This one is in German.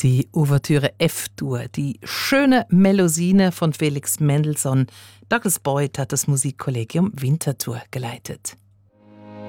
Die Ouvertüre F-Dur, die schöne Melusine von Felix Mendelssohn. Douglas Boyd hat das Musikkollegium Winterthur geleitet.